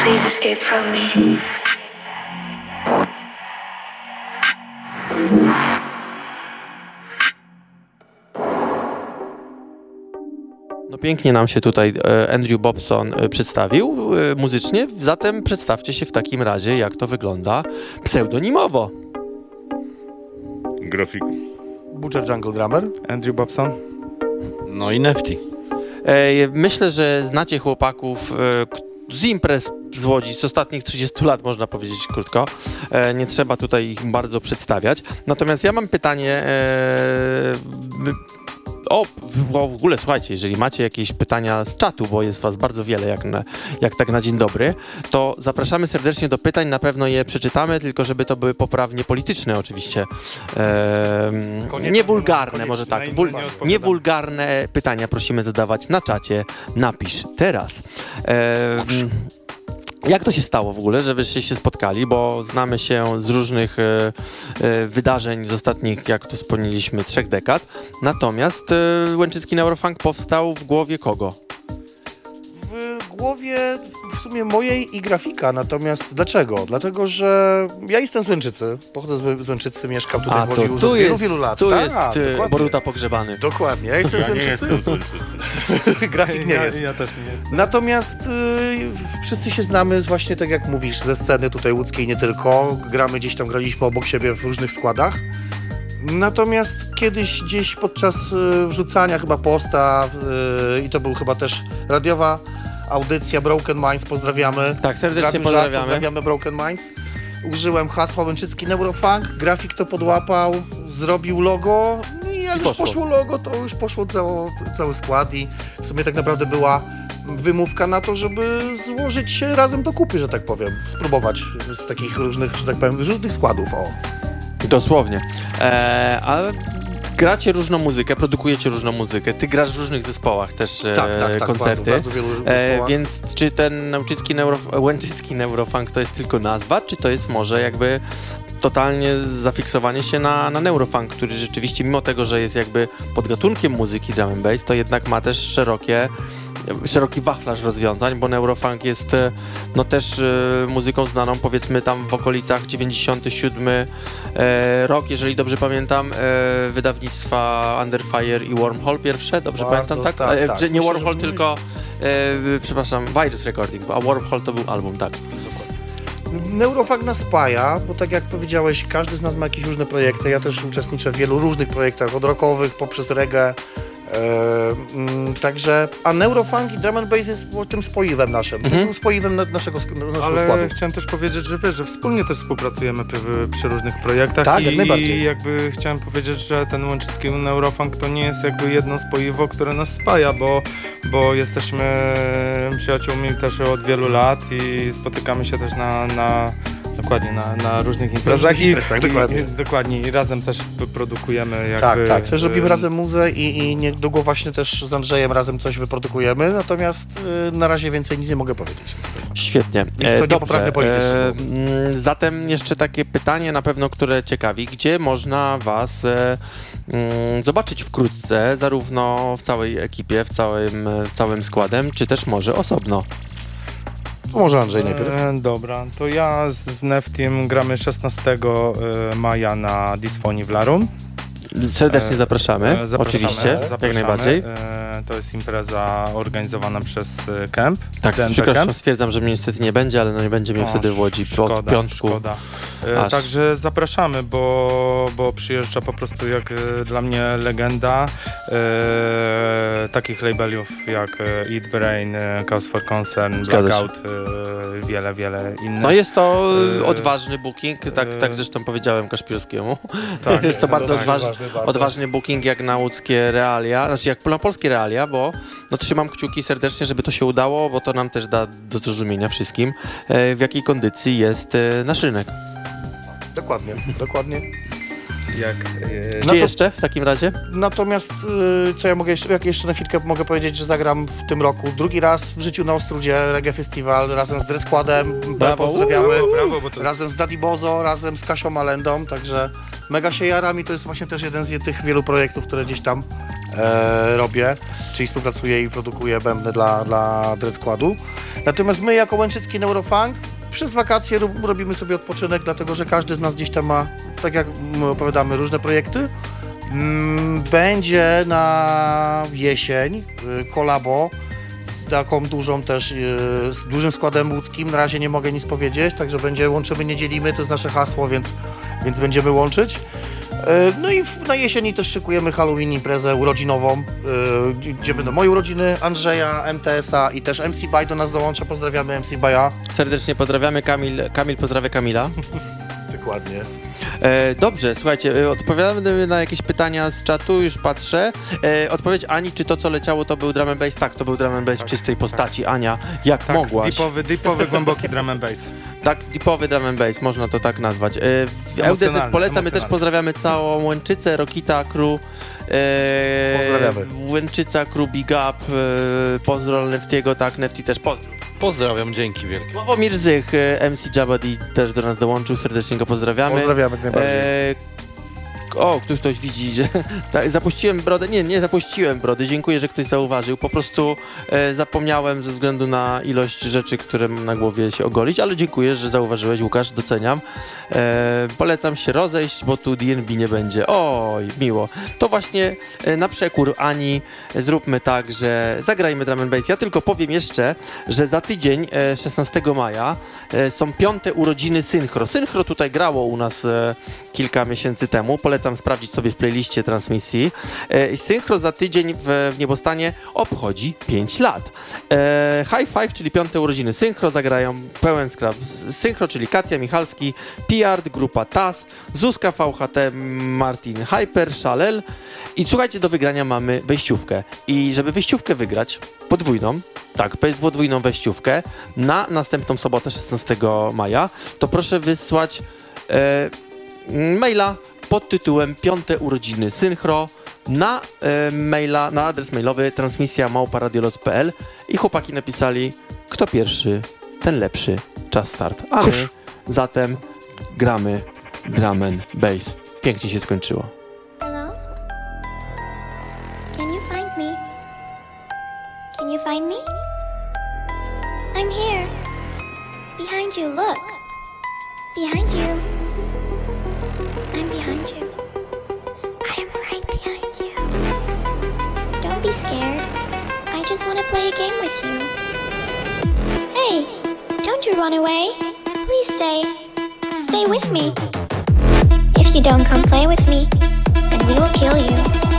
please escape from me. No pięknie nam się tutaj Andrew Bobson przedstawił muzycznie, zatem przedstawcie się w takim razie, jak to wygląda pseudonimowo. Grafik. Butcher Jungle Drummer. Andrew Bobson. No i Nefty. Myślę, że znacie chłopaków z imprez z Łodzi z ostatnich 30 lat, można powiedzieć krótko. Nie trzeba tutaj ich bardzo przedstawiać. Natomiast ja mam pytanie w ogóle, słuchajcie, jeżeli macie jakieś pytania z czatu, bo jest was bardzo wiele, jak tak na dzień dobry, to zapraszamy serdecznie do pytań, na pewno je przeczytamy, tylko żeby to były poprawnie polityczne oczywiście. Nie wulgarne, może tak. Nie wulgarne pytania prosimy zadawać na czacie. Napisz teraz. Jak to się stało w ogóle, że wyście się spotkali, bo znamy się z różnych wydarzeń z ostatnich, jak to wspomnieliśmy, 3 dekad. Natomiast Łęczycki Neurofunk powstał w głowie kogo? W głowie w sumie mojej i grafika, natomiast dlaczego? Dlatego, że ja jestem z Łęczycy, pochodzę z Łęczycy, mieszkam tutaj w Łodzi już od wielu lat. Tu jest Boruta pogrzebany. Dokładnie, ja jestem z Łęczycy. Grafik nie jest. Ja też nie jestem. Natomiast wszyscy się znamy właśnie, tak jak mówisz, ze sceny tutaj łódzkiej nie tylko. Gramy gdzieś tam, graliśmy obok siebie w różnych składach. Natomiast kiedyś gdzieś podczas wrzucania chyba posta i to był chyba też radiowa audycja Broken Minds, pozdrawiamy. Tak, serdecznie pozdrawiamy. Pozdrawiamy Broken Minds. Użyłem hasła Łęczycki Neurofunk, grafik to podłapał, zrobił logo i jak już poszło logo, to już poszło cały skład i w sumie tak naprawdę była wymówka na to, żeby złożyć się razem do kupy, że tak powiem, spróbować z takich różnych, że tak powiem, różnych składów, Dosłownie. A gracie różną muzykę, produkujecie różną muzykę. Ty grasz w różnych zespołach też koncerty. Bardzo wielu zespołach. Więc czy ten Łęczycki Neurofunk to jest tylko nazwa, czy to jest może jakby totalnie zafiksowanie się na Neurofunk, który rzeczywiście mimo tego, że jest jakby podgatunkiem muzyki drum and bass, to jednak ma też szeroki wachlarz rozwiązań, bo Neurofunk jest no też muzyką znaną, powiedzmy tam w okolicach 97 rok, jeżeli dobrze pamiętam, wydawnictwa Under Fire i Wormhole pierwsze, dobrze pamiętam, tak? Tak. Nie Myślę, Wormhole, tylko przepraszam, Virus Recordings, a Wormhole to był album, tak. Neurofunk nas spaja, bo tak jak powiedziałeś, każdy z nas ma jakieś różne projekty. Ja też uczestniczę w wielu różnych projektach, od rockowych poprzez reggae. Także, a Neurofunk i Drum and Bass jest tym spoiwem naszym, tym spoiwem naszego Ale składu. chciałem też powiedzieć, że wiesz, że wspólnie też współpracujemy przy różnych projektach. Tak, jak najbardziej. I jakby chciałem powiedzieć, że ten Łęczycki Neurofunk to nie jest jakby jedno spoiwo, które nas spaja, bo jesteśmy przyjaciółmi też od wielu lat i spotykamy się też dokładnie na różnych imprezach. Dokładnie. I razem też produkujemy jakby... Tak. Też robimy razem muzę i niedługo właśnie też z Andrzejem razem coś wyprodukujemy, natomiast na razie więcej nic nie mogę powiedzieć. Świetnie. Jest to niepoprawne politycznie. Zatem jeszcze takie pytanie na pewno, które ciekawi. Gdzie można was zobaczyć wkrótce, zarówno w całej ekipie, całym składem, czy też może osobno? Może Andrzej najpierw. Dobra, to ja z Neftym gramy 16 maja na Dysfonii w Larum. Serdecznie zapraszamy, oczywiście, jak najbardziej. To jest impreza organizowana przez Camp. Tak, z przykrością stwierdzam, że mnie niestety nie będzie, ale no nie będzie mnie wtedy w Łodzi od piątku. Szkoda. Także zapraszamy, bo przyjeżdża po prostu jak dla mnie legenda takich labelów jak Eat Brain, Cause for Concern, Blackout, wiele innych. No jest to odważny booking, tak zresztą powiedziałem Kaszpirowskiemu. Tak, jest to bardzo odważny booking jak na łódzkie realia, znaczy jak na polskie realia, bo no trzymam kciuki serdecznie, żeby to się udało, bo to nam też da do zrozumienia wszystkim, w jakiej kondycji jest nasz rynek. Dokładnie. Gdzie jeszcze w takim razie? Natomiast co ja mogę jeszcze na chwilkę mogę powiedzieć, że zagram w tym roku drugi raz w życiu na Ostrudzie Reggae Festival razem z Dread Składem, pozdrawiamy, razem z Daddy Bozo, razem z Kasią Malendą, także mega się jaram i to jest właśnie też jeden z tych wielu projektów, które gdzieś tam robię, czyli współpracuję i produkuję bębny dla Dread Składu. Natomiast my jako Łęczycki Neurofunk przez wakacje robimy sobie odpoczynek, dlatego że każdy z nas gdzieś tam ma, tak jak my opowiadamy, różne projekty. Będzie na jesień kolabo z taką dużą też, z dużym składem łódzkim. Na razie nie mogę nic powiedzieć, także będzie łączymy, nie dzielimy, to jest nasze hasło, więc będziemy łączyć. No i na jesieni też szykujemy Halloween imprezę urodzinową, gdzie będą moje urodziny, Andrzeja, MTS-a i też MC Baj do nas dołącza. Pozdrawiamy MC Baja. Serdecznie pozdrawiamy, Kamil pozdrawia Kamila. Dokładnie. Dobrze, słuchajcie, odpowiadamy na jakieś pytania z czatu, już patrzę. Odpowiedź Ani, czy to, co leciało, to był drum and bass? Tak, to był drum and bass w czystej postaci. Ania, jak Tak, mogłaś? deepowy, głęboki drum and bass. Tak, deepowy drum and bass, można to tak nazwać. LDZ polecam, my też pozdrawiamy całą Łęczycę, Rokita Crew. Pozdrawiamy. Łęczyca Crew, Big Up, pozdro Neftiego, tak, Nefti też pozdro. Pozdrawiam, dzięki wielkie. Sławomir Zych, MC Jabadi też do nas dołączył, serdecznie go pozdrawiamy. Pozdrawiamy jak najbardziej. O, ktoś widzi, że tak, zapuściłem brodę. Nie zapuściłem brody. Dziękuję, że ktoś zauważył. Po prostu zapomniałem ze względu na ilość rzeczy, które mam na głowie się ogolić, ale dziękuję, że zauważyłeś, Łukasz, doceniam. Polecam się rozejść, bo tu DNB nie będzie. Oj, miło. To właśnie na przekór Ani zróbmy tak, że zagrajmy drum and bass. Ja tylko powiem jeszcze, że za tydzień, 16 maja, są 5. urodziny Synchro. Synchro tutaj grało u nas kilka miesięcy temu. Polecam sprawdzić sobie w playliście transmisji. Synchro za tydzień w Niebostanie obchodzi 5 lat. High Five, czyli 5. urodziny Synchro, zagrają pełen skład. Synchro, czyli Katia Michalski, PR, grupa TAS, Zuzka VHT, Martin Hyper, Szalel. I słuchajcie, do wygrania mamy wejściówkę. I żeby wejściówkę wygrać, podwójną, tak, podwójną wejściówkę na następną sobotę 16 maja, to proszę wysłać maila pod tytułem 5. urodziny Synchro na maila, na adres mailowy transmisja@radiolot.pl i chłopaki napisali, kto pierwszy, ten lepszy, czas start. A my zatem gramy drum and bass. Pięknie się skończyło. Hello? Can you find me? Can you find me? I'm here. Behind you, look. Behind you. I'm behind you. I am right behind you. Don't be scared. I just want to play a game with you. Hey, don't you run away. Please stay. Stay with me. If you don't come play with me, then we will kill you.